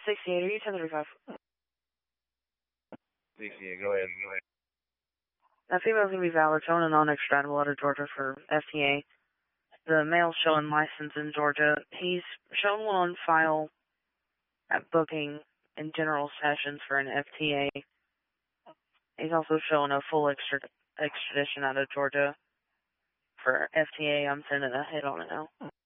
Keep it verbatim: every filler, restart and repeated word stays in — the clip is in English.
sixty-eight, are you ten thirty-five? sixty-eight, go ahead, go ahead. That female's going to be valid, showing a non-extradable out of Georgia for F T A. The male's showing license in Georgia. He's shown one on file at booking in general sessions for an F T A. He's also showing a full extra, extradition out of Georgia for F T A. I'm sending a hit on it now.